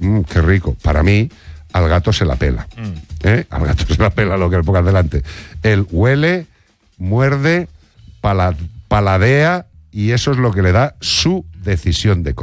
qué rico. Para mí, al gato se la pela. Al gato se la pela lo que le pongas delante. Él huele, muerde, paladea, y eso es lo que le da su decisión de comer.